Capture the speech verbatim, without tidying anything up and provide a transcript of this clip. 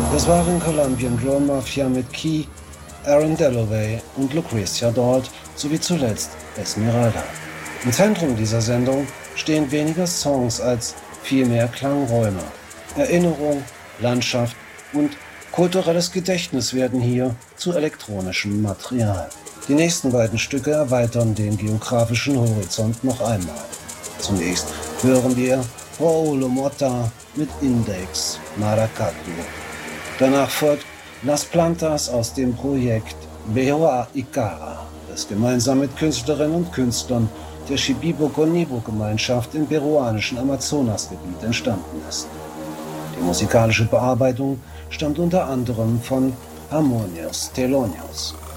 Das waren Colombian Drum Mafia mit Key, Aaron Dalloway und Lucrecia Dalt sowie zuletzt Esmeralda. Im Zentrum dieser Sendung stehen weniger Songs als vielmehr Klangräume. Erinnerung, Landschaft und kulturelles Gedächtnis werden hier zu elektronischem Material. Die nächsten beiden Stücke erweitern den geografischen Horizont noch einmal. Zunächst hören wir Paulo Motta mit Index Maracatu. Danach folgt Las Plantas aus dem Projekt Behoa Icara, das gemeinsam mit Künstlerinnen und Künstlern der Shipibo-Conibo-Gemeinschaft im peruanischen Amazonasgebiet entstanden ist. Die musikalische Bearbeitung stammt unter anderem von Harmonios Telonios.